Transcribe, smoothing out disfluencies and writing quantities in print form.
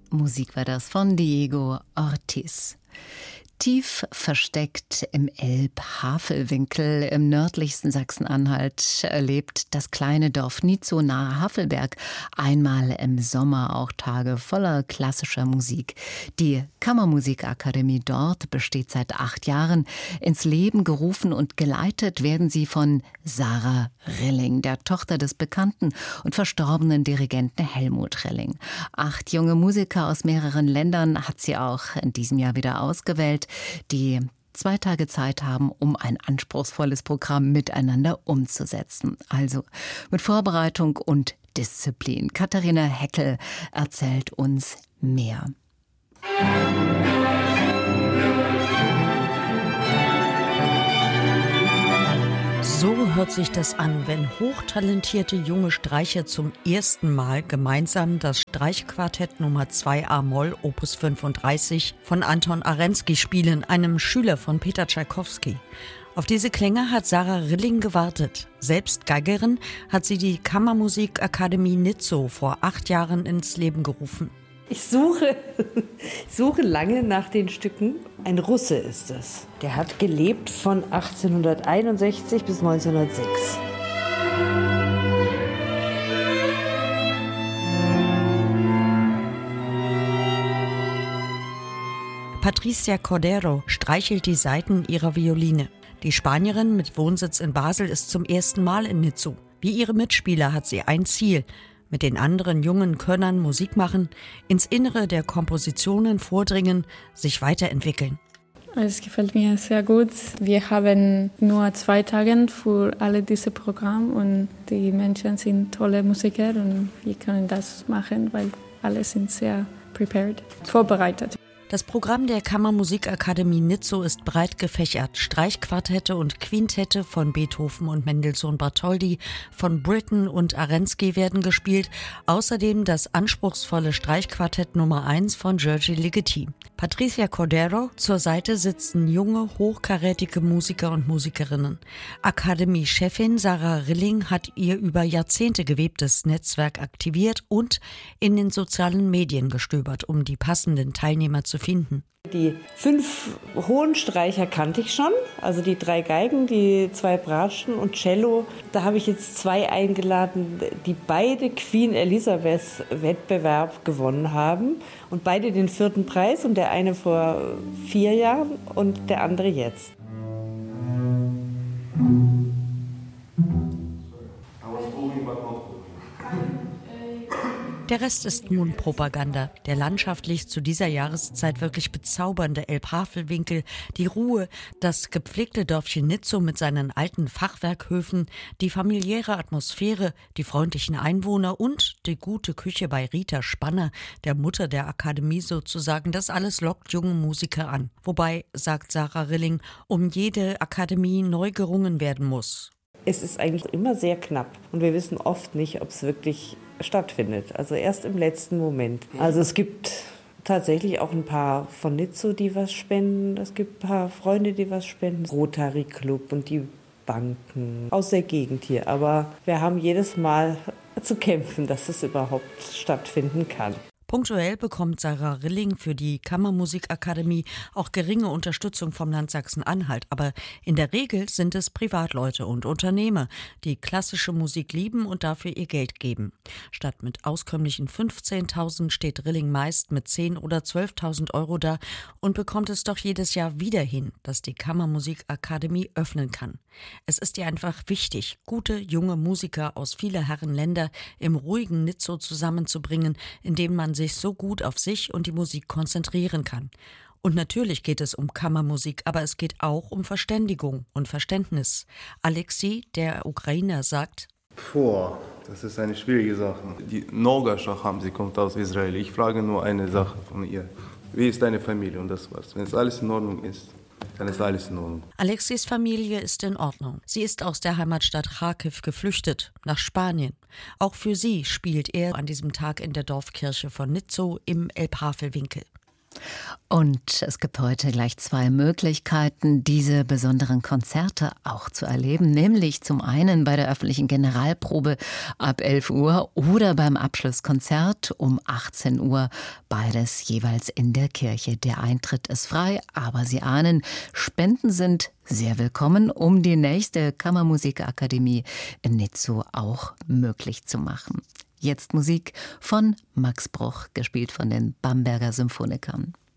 Musik war das von Diego Ortiz. Tief versteckt im Elbhavelwinkel im nördlichsten Sachsen-Anhalt lebt das kleine Dorf Nitzow nahe Havelberg einmal im Sommer auch Tage voller klassischer Musik. Die Kammermusikakademie dort besteht seit 8 Jahren. Ins Leben gerufen und geleitet werden sie von Sarah Rilling, der Tochter des bekannten und verstorbenen Dirigenten Helmut Rilling. 8 junge Musiker aus mehreren Ländern hat sie auch in diesem Jahr wieder ausgewählt, die 2 Tage Zeit haben, um ein anspruchsvolles Programm miteinander umzusetzen. Also mit Vorbereitung und Disziplin. Katharina Heckel erzählt uns mehr. So hört sich das an, wenn hochtalentierte junge Streicher zum ersten Mal gemeinsam das Streichquartett Nummer 2 a-Moll Opus 35 von Anton Arensky spielen, einem Schüler von Peter Tschaikowski. Auf diese Klänge hat Sarah Rilling gewartet. Selbst Geigerin hat sie die Kammermusikakademie Nitzow vor 8 Jahren ins Leben gerufen. Ich suche lange nach den Stücken. Ein Russe ist es. Der hat gelebt von 1861 bis 1906. Patricia Cordero streichelt die Saiten ihrer Violine. Die Spanierin mit Wohnsitz in Basel ist zum ersten Mal in Nitzow. Wie ihre Mitspieler hat sie ein Ziel: mit den anderen jungen Könnern Musik machen, ins Innere der Kompositionen vordringen, sich weiterentwickeln. Es gefällt mir sehr gut. Wir haben nur 2 Tage für alle diese Programme und die Menschen sind tolle Musiker und wir können das machen, weil alle sind sehr vorbereitet. Das Programm der Kammermusikakademie Nitzow ist breit gefächert. Streichquartette und Quintette von Beethoven und Mendelssohn-Bartholdy, von Britten und Arensky werden gespielt. Außerdem das anspruchsvolle Streichquartett Nummer 1 von György Ligeti. Patricia Cordero, zur Seite sitzen junge, hochkarätige Musiker und Musikerinnen. Akademie-Chefin Sarah Rilling hat ihr über Jahrzehnte gewebtes Netzwerk aktiviert und in den sozialen Medien gestöbert, um die passenden Teilnehmer zu finden. Die 5 hohen Streicher kannte ich schon, also die 3 Geigen, die 2 Bratschen und Cello. Da habe ich jetzt 2 eingeladen, die beide Queen Elizabeth Wettbewerb gewonnen haben und beide den 4. Preis, und der eine vor 4 Jahren und der andere jetzt. Der Rest ist Mundpropaganda. Der landschaftlich zu dieser Jahreszeit wirklich bezaubernde Elbhavelwinkel, die Ruhe, das gepflegte Dörfchen Nitzow mit seinen alten Fachwerkhöfen, die familiäre Atmosphäre, die freundlichen Einwohner und die gute Küche bei Rita Spanner, der Mutter der Akademie sozusagen, das alles lockt junge Musiker an. Wobei, sagt Sarah Rilling, um jede Akademie neu gerungen werden muss. Es ist eigentlich immer sehr knapp und wir wissen oft nicht, ob es wirklich stattfindet. Also erst im letzten Moment. Also es gibt tatsächlich auch ein paar von Nitzow, die was spenden. Es gibt ein paar Freunde, die was spenden. Rotary Club und die Banken aus der Gegend hier. Aber wir haben jedes Mal zu kämpfen, dass es überhaupt stattfinden kann. Punktuell bekommt Sarah Rilling für die Kammermusikakademie auch geringe Unterstützung vom Land Sachsen-Anhalt. Aber in der Regel sind es Privatleute und Unternehmer, die klassische Musik lieben und dafür ihr Geld geben. Statt mit auskömmlichen 15.000 steht Rilling meist mit 10.000 oder 12.000 Euro da und bekommt es doch jedes Jahr wieder hin, dass die Kammermusikakademie öffnen kann. Es ist ihr einfach wichtig, gute, junge Musiker aus vieler Herren Länder im ruhigen Nitzow zusammenzubringen, indem man sich so gut auf sich und die Musik konzentrieren kann. Und natürlich geht es um Kammermusik, aber es geht auch um Verständigung und Verständnis. Alexei, der Ukrainer, sagt: Das ist eine schwierige Sache. Die Noga Shaham, sie kommt aus Israel. Ich frage nur eine Sache von ihr. Wie ist deine Familie? Und das war's. Wenn es alles in Ordnung ist, dann ist alles in Ordnung. Alexis Familie ist in Ordnung. Sie ist aus der Heimatstadt Charkiw geflüchtet, nach Spanien. Auch für sie spielt er an diesem Tag in der Dorfkirche von Nitzow im Elbhavelwinkel. Und es gibt heute gleich 2 Möglichkeiten, diese besonderen Konzerte auch zu erleben. Nämlich zum einen bei der öffentlichen Generalprobe ab 11 Uhr oder beim Abschlusskonzert um 18 Uhr. Beides jeweils in der Kirche. Der Eintritt ist frei, aber Sie ahnen, Spenden sind sehr willkommen, um die nächste Kammermusikakademie in Nitzow auch möglich zu machen. Jetzt Musik von Max Bruch, gespielt von den Bamberger Symphonikern.